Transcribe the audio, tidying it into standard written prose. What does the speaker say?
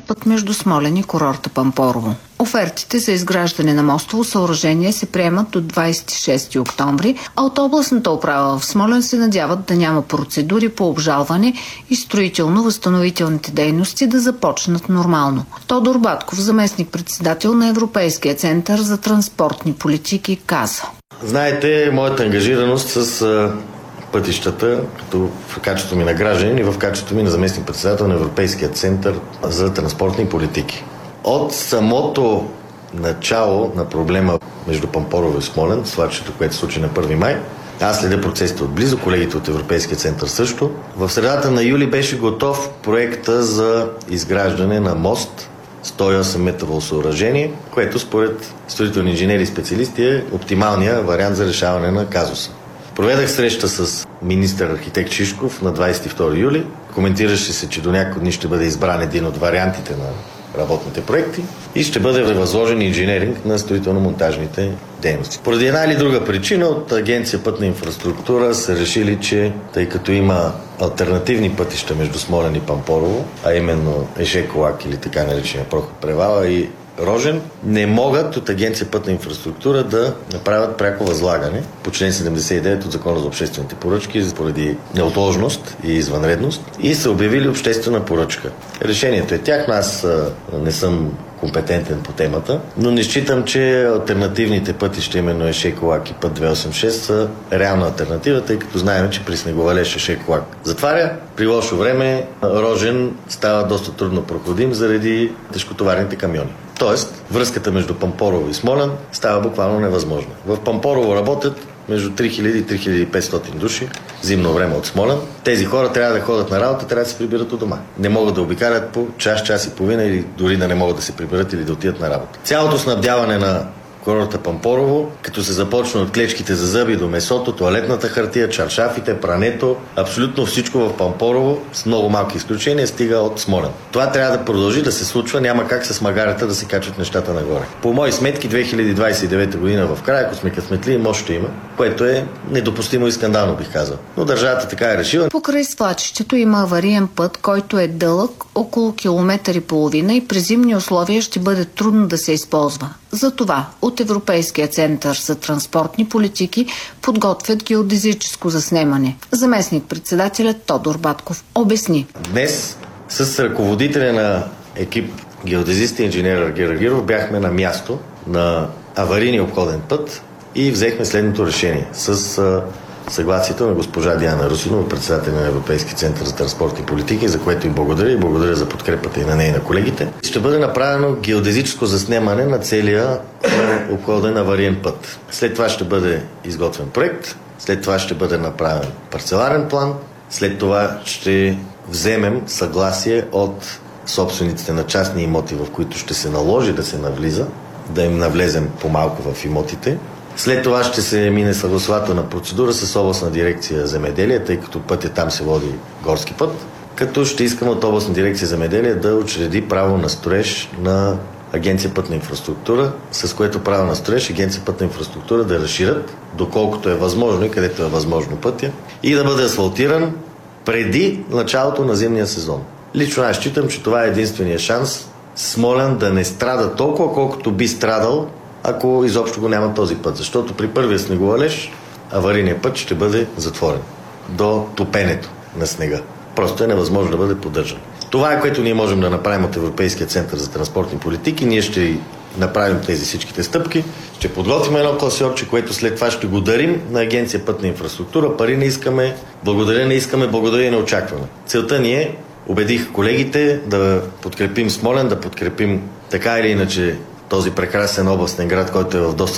път между Смолян и курорта Пампорово. Офертите за изграждане на мостово съоръжение се приемат до 26 октомври, а от областната управа в Смолян се надяват да няма процедури по обжалване и строително-възстановителните дейности да започнат нормално. Тодор Батков, заместник-председател на Европейския център за транспортни политики, каза: Знаете моята ангажираност с пътищата, като в качеството ми на гражданин и в качеството ми на заместник-председател на Европейския център за транспортни политики. От самото начало на проблема между Пампорово и Смолян, свлачището, което се случи на 1 май, аз следя процесите отблизо, колегите от Европейския център също. В средата на юли беше готов проекта за изграждане на мост, 108-метрово съоръжение, което според строителни инженери и специалисти е оптималният вариант за решаване на казуса. Проведах среща с министър архитект Шишков на 22 юли. Коментираше се, че до няколко дни ще бъде избран един от вариантите на работните проекти и ще бъде възложен инженеринг на строително-монтажните дейности. Поради една или друга причина от Агенция Пътна инфраструктура са решили, че тъй като има алтернативни пътища между Смолян и Пампорово, а именно Ешеколак или така наречения проход Превала и Рожен, не могат от Агенция Пътна инфраструктура да направят пряко възлагане по член 79 от Закона за обществените поръчки поради неотложност и извънредност и са обявили обществена поръчка. Решението е тяхно, аз не съм компетентен по темата, но не считам, че алтернативните пътища, именно Ешеколак и път 286, са реална алтернатива, тъй като знаем, че при снеговалеж Ешеколак затваря. При лошо време Рожен става доста трудно проходим заради тежкотоварните камиони. Тоест, връзката между Пампорово и Смолян става буквално невъзможна. В Пампорово работят между 3000 и 3500 души зимно време от Смолян. Тези хора трябва да ходят на работа, трябва да се прибират у дома. Не могат да обикалят по час и половина или дори да не могат да се приберат или да отидат на работа. Цялото снабдяване на курорта Пампорово, като се започне от клечките за зъби до месото, тоалетната хартия, чаршафите, прането, абсолютно всичко в Пампорово, с много малки изключения, стига от Смолян. Това трябва да продължи да се случва, няма как с магарета да се качат нещата нагоре. По мои сметки 2029 година в края, ако сме късметли, може ще има, което е недопустимо и скандално, бих казал. Но държавата така е решила. Покрай свлачището има авариен път, който е дълъг около 1,5 км и при зимни условия ще бъде трудно да се използва. Затова от Европейския център за транспортни политики подготвят геодезическо заснемане. Заместник-председателят Тодор Батков обясни: Днес с ръководителя на екип геодезист и инженер Герагиров бяхме на място на аварийния обходен път и взехме следното решение с съгласието на госпожа Диана Русинова, председател на Европейски център за транспортни политики, за което и благодаря за подкрепата и на нея и на колегите. Ще бъде направено геодезическо заснемане на целия обходен авариен път. След това ще бъде изготвен проект, след това ще бъде направен парцеларен план, след това ще вземем съгласие от собствениците на частни имоти, в които ще се наложи да се навлиза, да им навлезем по-малко в имотите. След това ще се мине съгласователна процедура с областна дирекция земеделие, тъй като пътя там се води горски път, като ще искам от областна дирекция земеделие да учреди право на строеж на Агенция Пътна инфраструктура, с което право на строеж Агенция Пътна инфраструктура да разширят, доколкото е възможно и където е възможно пътя, и да бъде асфалтиран преди началото на зимния сезон. Лично аз считам, че това е единствения шанс Смолян да не страда толкова, колкото би страдал, ако изобщо го няма този път. Защото при първия снеговалеж аварийният път ще бъде затворен до топенето на снега. Просто е невъзможно да бъде поддържан. Това е, което ние можем да направим от Европейския център за транспортни политики. Ние ще направим тези всичките стъпки, ще подготвим едно класьорче, което след това ще го дарим на Агенция Пътна инфраструктура. Пари не искаме, благодаря не очакваме. Целта ни е, убедих колегите, да подкрепим Смолян, да подкрепим така или иначе този прекрасен областен град, който е в доста